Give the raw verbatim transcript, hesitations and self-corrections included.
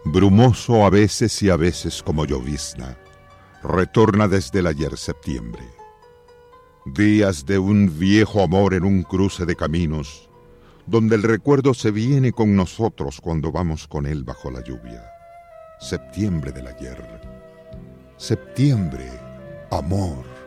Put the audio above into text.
Brumoso a veces y a veces como llovizna, retorna desde el ayer septiembre. Días de un viejo amor en un cruce de caminos, donde el recuerdo se viene con nosotros cuando vamos con él bajo la lluvia. Septiembre del ayer. Septiembre, amor.